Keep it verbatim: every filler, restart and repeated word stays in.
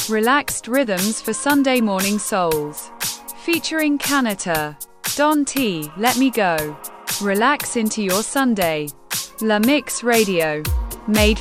Relaxed rhythms for Sunday morning souls. Featuring Kanata. Don T, Let Me Go. Relax into your Sunday. La Mix Radio. Made